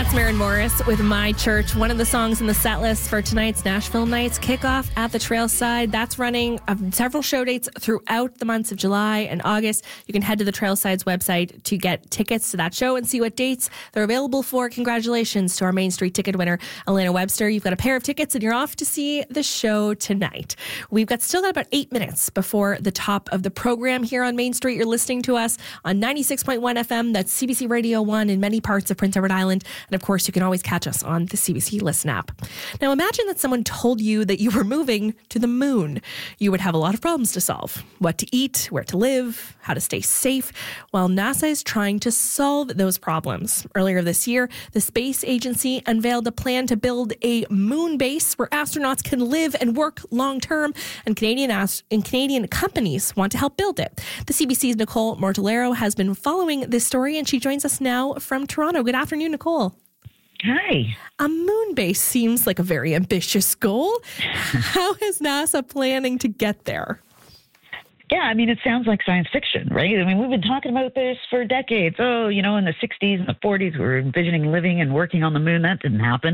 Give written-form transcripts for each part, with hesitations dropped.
It's Maren Morris with My Church, one of the songs in the set list for tonight's Nashville Nights kickoff at the Trailside. That's running several show dates throughout the months of July and August. You can head to the Trailside's website to get tickets to that show and see what dates they're available for. Congratulations to our Main Street ticket winner, Elena Webster. You've got a pair of tickets and you're off to see the show tonight. We've still got about 8 minutes before the top of the program here on Main Street. You're listening to us on 96.1 FM. That's CBC Radio 1 in many parts of Prince Edward Island. And of course, you can always catch us on the CBC Listen app. Now, imagine that someone told you that you were moving to the moon. You would have a lot of problems to solve. What to eat, where to live, how to stay safe. Well, NASA is trying to solve those problems. Earlier this year, the space agency unveiled a plan to build a moon base where astronauts can live and work long-term, and Canadian companies want to help build it. The CBC's Nicole Mortellaro has been following this story, and she joins us now from Toronto. Good afternoon, Nicole. Hi. A moon base seems like a very ambitious goal. How is NASA planning to get there? Yeah, I mean, it sounds like science fiction, right? I mean, we've been talking about this for decades. Oh, in the 60s and the 40s, we were envisioning living and working on the moon. That didn't happen.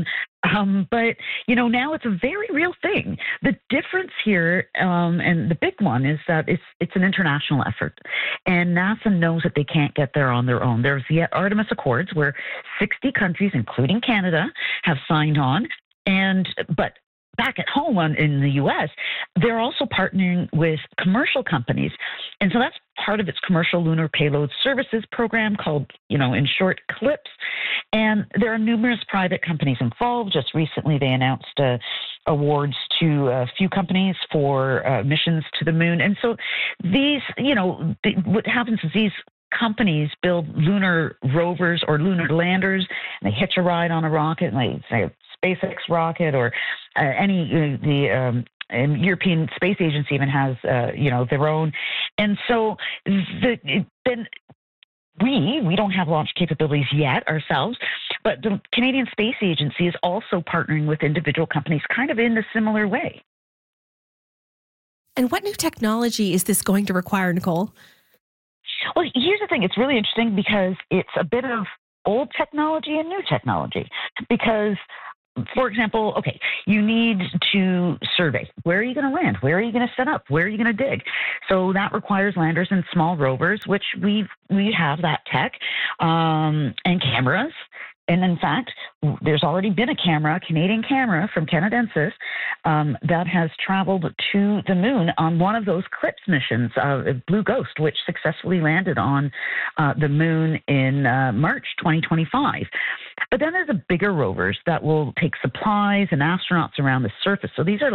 But now it's a very real thing. The difference here, and the big one, is that it's an international effort. And NASA knows that they can't get there on their own. There's the Artemis Accords, where 60 countries, including Canada, have signed on. But back at home in the U.S., they're also partnering with commercial companies. And so that's part of its Commercial Lunar Payload Services program called, in short, CLPS. And there are numerous private companies involved. Just recently, they announced awards to a few companies for missions to the moon. And so these, what happens is these companies build lunar rovers or lunar landers, and they hitch a ride on a rocket, and they say SpaceX rocket or the European Space Agency even has their own, and so then we don't have launch capabilities yet ourselves, but the Canadian Space Agency is also partnering with individual companies, kind of in a similar way. And what new technology is this going to require, Nicole? Well, here's the thing. It's really interesting because it's a bit of old technology and new technology. Because, for example, you need to survey. Where are you going to land? Where are you going to set up? Where are you going to dig? So that requires landers and small rovers, which we have that tech, and cameras. And in fact, there's already been a Canadian camera from Canadensis, that has traveled to the moon on one of those CLPS missions, Blue Ghost, which successfully landed on the moon in March 2025. But then there's bigger rovers that will take supplies and astronauts around the surface. So these are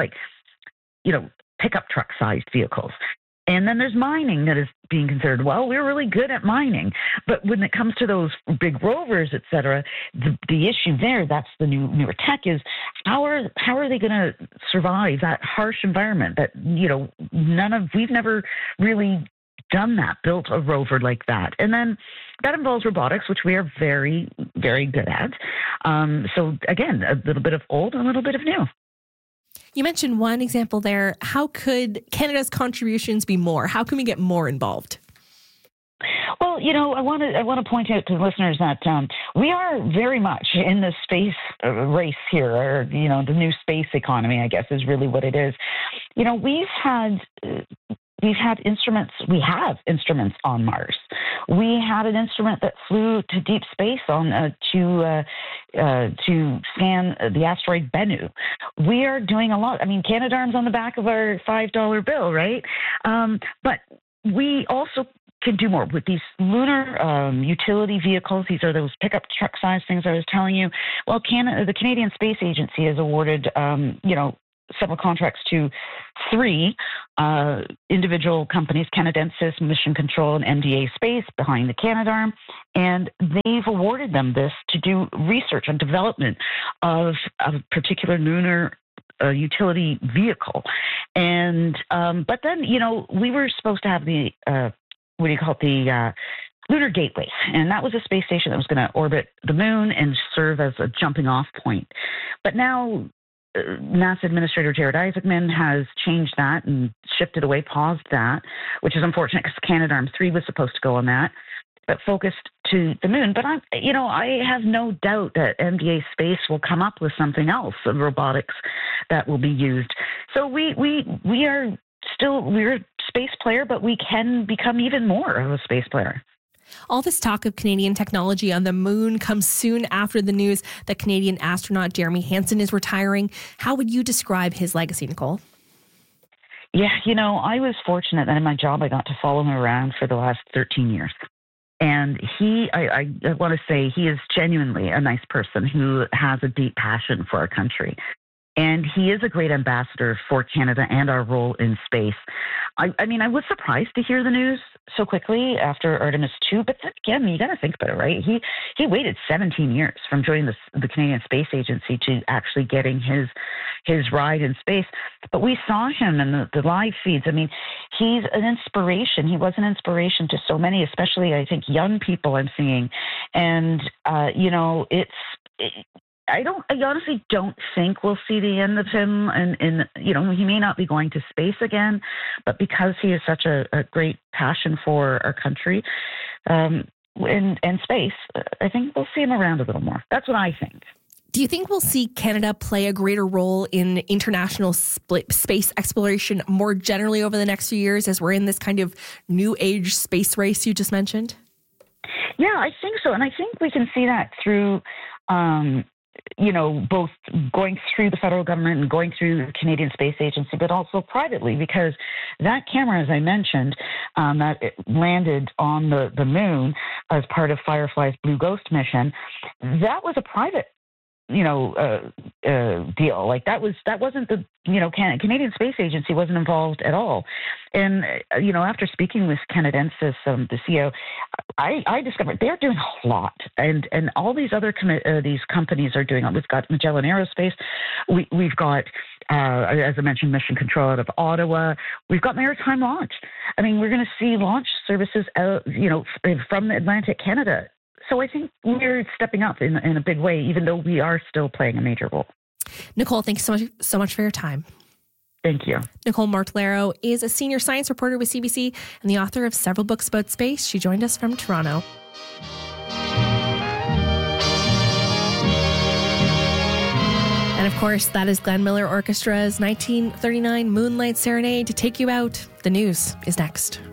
pickup truck-sized vehicles. And then there's mining that is being considered. Well, we're really good at mining. But when it comes to those big rovers, et cetera, the issue there, that's the newer tech, is how are they going to survive that harsh environment that, we've never really done that, built a rover like that. And then that involves robotics, which we are very, very good at. So again, a little bit of old and a little bit of new. You mentioned one example there. How could Canada's contributions be more? How can we get more involved? Well, I want to point out to the listeners that we are very much in the space race here, or the new space economy, I guess, is really what it is. We've had instruments. We have instruments on Mars. We had an instrument that flew to deep space to scan the asteroid Bennu. We are doing a lot. I mean, Canadarm's on the back of our $5 bill, right? But we also can do more with these lunar utility vehicles. These are those pickup truck-sized things I was telling you. Well, the Canadian Space Agency has awarded, several contracts to 3 individual companies, Canadensis, Mission Control, and MDA Space, behind the Canadarm, and they've awarded them this to do research and development of a particular lunar utility vehicle. And but then, we were supposed to have the Lunar Gateway, and that was a space station that was going to orbit the moon and serve as a jumping off point. But now NASA Administrator Jared Isaacman has changed that and shifted away, paused that, which is unfortunate because Canadarm3 was supposed to go on that. that focused to the moon. But I have no doubt that MDA Space will come up with something else of robotics that will be used. So we're a space player, but we can become even more of a space player. All this talk of Canadian technology on the moon comes soon after the news that Canadian astronaut Jeremy Hansen is retiring. How would you describe his legacy, Nicole? Yeah, I was fortunate that in my job I got to follow him around for the last 13 years. And I want to say he is genuinely a nice person who has a deep passion for our country. And he is a great ambassador for Canada and our role in space. I was surprised to hear the news so quickly after Artemis II, but then again, you got to think about it, right? He waited 17 years from joining the Canadian Space Agency to actually getting his ride in space. But we saw him in the live feeds. He's an inspiration. He was an inspiration to so many, especially I think young people I'm seeing. And I honestly don't think we'll see the end of him. And he may not be going to space again, but because he has such a great passion for our country and space, I think we'll see him around a little more. That's what I think. Do you think we'll see Canada play a greater role in international space exploration more generally over the next few years as we're in this kind of new age space race you just mentioned? Yeah, I think so. And I think we can see that through both going through the federal government and going through the Canadian Space Agency, but also privately, because that camera, as I mentioned, that it landed on the moon as part of Firefly's Blue Ghost mission, that was a private deal. Like that wasn't the, Canadian Space Agency wasn't involved at all. And, after speaking with Canadensis, the CEO, I discovered they're doing a lot. And all these other these companies are doing it. We've got Magellan Aerospace. We've got, as I mentioned, Mission Control out of Ottawa. We've got Maritime Launch. We're going to see launch services out, from Atlantic Canada. So I think we're stepping up in a big way, even though we are still playing a major role. Nicole, thanks so much for your time. Thank you. Nicole Martellaro is a senior science reporter with CBC and the author of several books about space. She joined us from Toronto. And of course, that is Glenn Miller Orchestra's 1939 Moonlight Serenade to take you out. The news is next.